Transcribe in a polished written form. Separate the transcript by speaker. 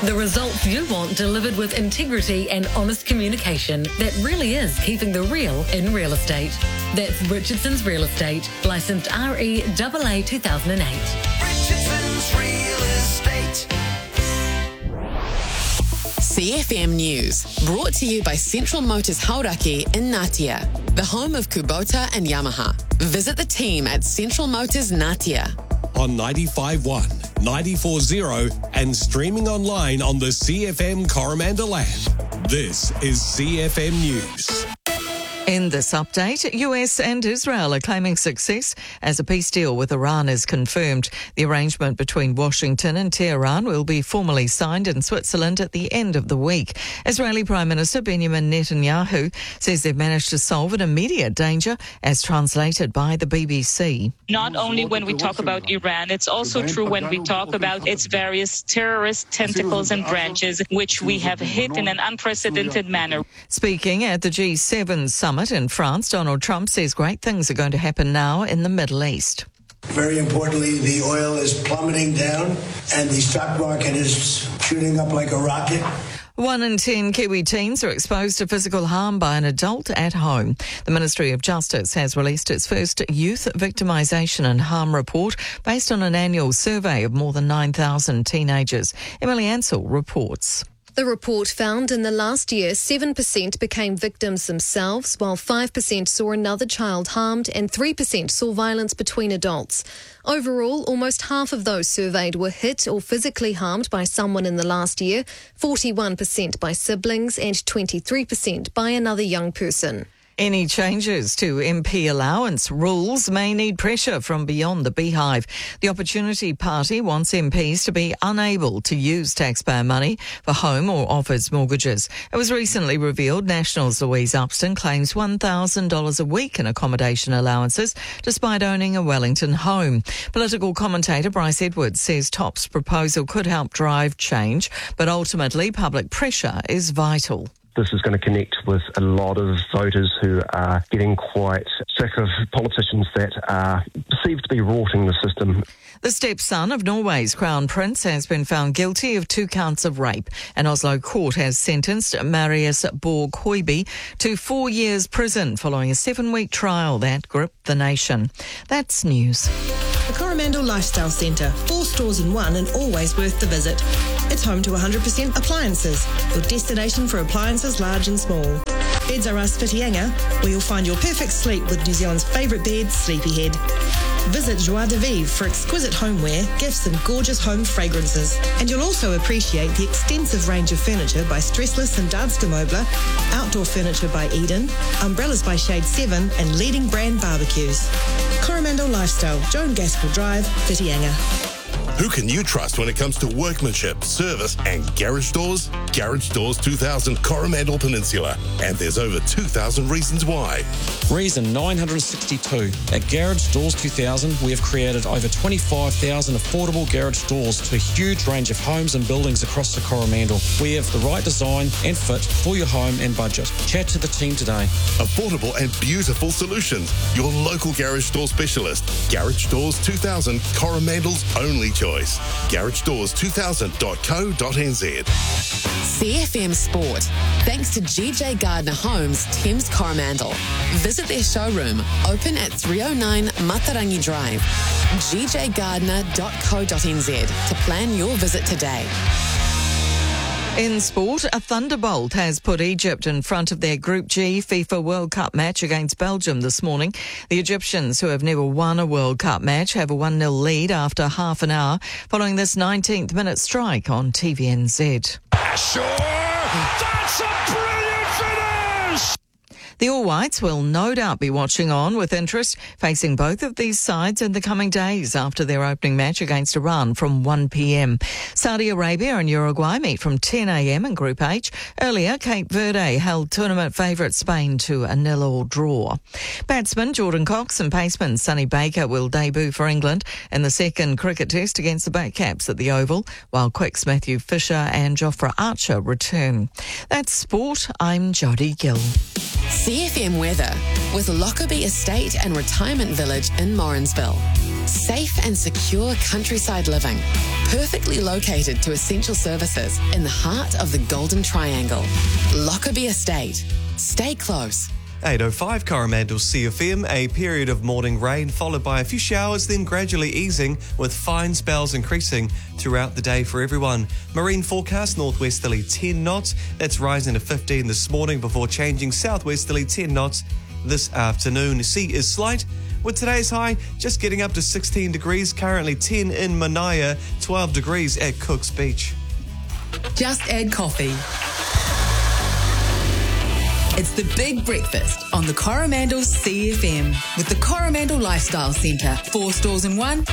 Speaker 1: The results you want delivered with integrity and honest communication that really is keeping the real in real estate. That's Richardson's Real Estate, licensed REAA 2008.
Speaker 2: Richardson's Real Estate.
Speaker 3: CFM News, brought to you by Central Motors Hauraki in Ngatea, the home of Kubota and Yamaha. Visit the team at Central Motors Ngatea.
Speaker 4: On 95.1, 94.0 and streaming online on the CFM Coromandel app. This is CFM News.
Speaker 5: In this update, US and Israel are claiming success as a peace deal with Iran is confirmed. The arrangement between Washington and Tehran will be formally signed in Switzerland at the end of the week. Israeli Prime Minister Benjamin Netanyahu says they've managed to solve an immediate danger, as translated by the BBC.
Speaker 6: Not only when we talk about Iran, it's also true when we talk about its various terrorist tentacles and branches, which we have hit in an unprecedented manner.
Speaker 5: Speaking at the G7 summit in France, Donald Trump says great things are going to happen now in the Middle East.
Speaker 7: Very importantly, the oil is plummeting down and the stock market is shooting up like a rocket.
Speaker 5: 1 in 10 Kiwi teens are exposed to physical harm by an adult at home. The Ministry of Justice has released its first Youth Victimisation and Harm report based on an annual survey of more than 9,000 teenagers. Emily Ansell reports.
Speaker 8: The report found in the last year, 7% became victims themselves, while 5% saw another child harmed and 3% saw violence between adults. Overall, almost half of those surveyed were hit or physically harmed by someone in the last year, 41% by siblings and 23% by another young person.
Speaker 5: Any changes to MP allowance rules may need pressure from beyond the beehive. The Opportunity Party wants MPs to be unable to use taxpayer money for home or office mortgages. It was recently revealed National's Louise Upston claims $1,000 a week in accommodation allowances despite owning a Wellington home. Political commentator Bryce Edwards says TOP's proposal could help drive change, but ultimately public pressure is vital.
Speaker 9: This is going to connect with a lot of voters who are getting quite sick of politicians that are perceived to be rorting the system.
Speaker 5: The stepson of Norway's Crown Prince has been found guilty of 2 counts of rape. An Oslo court has sentenced Marius Borg Hoiby to 4 years prison following a 7-week trial that gripped the nation. That's news.
Speaker 10: The Coromandel Lifestyle Centre, 4 stores in one and always worth the visit. It's home to 100% appliances, your destination for appliances large and small. Beds are us Whitianga, where you'll find your perfect sleep with New Zealand's favourite bed, Sleepyhead. Visit Joie de Vivre for exquisite homeware, gifts and gorgeous home fragrances. And you'll also appreciate the extensive range of furniture by Stressless and Danske Möbler, outdoor furniture by Eden, umbrellas by Shade 7 and leading brand barbecues. Coromandel Lifestyle, Joan Gaskell Drive, Whitianga.
Speaker 11: Who can you trust when it comes to workmanship, service and garage doors? Garage Doors 2000 Coromandel Peninsula. And there's over 2,000 reasons why.
Speaker 12: Reason 962. At Garage Doors 2000, we have created over 25,000 affordable garage doors to a huge range of homes and buildings across the Coromandel. We have the right design and fit for your home and budget. Chat to the team today.
Speaker 11: Affordable and beautiful solutions. Your local garage door specialist. Garage Doors 2000, Coromandel's only choice. GarageDoors2000.co.nz.
Speaker 3: CFM Sport, thanks to GJ Gardner Homes, Thames Coromandel. Visit their showroom, open at 309 Matarangi Drive. gjgardner.co.nz to plan your visit today.
Speaker 5: In sport, a thunderbolt has put Egypt in front of their Group G FIFA World Cup match against Belgium this morning. The Egyptians, who have never won a World Cup match, have a 1-0 lead after half an hour following this 19th minute strike on TVNZ.
Speaker 2: Sure, that's a brilliant finish!
Speaker 5: The All Whites will no doubt be watching on with interest, facing both of these sides in the coming days after their opening match against Iran from 1 p.m. Saudi Arabia and Uruguay meet from 10 a.m. in Group H. Earlier, Cape Verde held tournament favourite Spain to a 0-0 draw. Batsman Jordan Cox and paceman Sonny Baker will debut for England in the second cricket test against the Black Caps at the Oval, while Quicks Matthew Fisher and Jofra Archer return. That's sport. I'm Jodie Gill.
Speaker 3: CFM weather with Lockerbie Estate and Retirement Village in Morrinsville. Safe and secure countryside living. Perfectly located to essential services in the heart of the Golden Triangle. Lockerbie Estate. Stay close.
Speaker 13: 8:05 Coromandel CFM, a period of morning rain followed by a few showers, then gradually easing with fine spells increasing throughout the day for everyone. Marine forecast northwesterly 10 knots, that's rising to 15 this morning before changing southwesterly 10 knots this afternoon. Sea is slight with today's high just getting up to 16 degrees, currently 10 in Manaia, 12 degrees at Cook's Beach.
Speaker 14: Just add coffee. It's the Big Breakfast on the Coromandel CFM with the Coromandel Lifestyle Centre. 4 stores in one.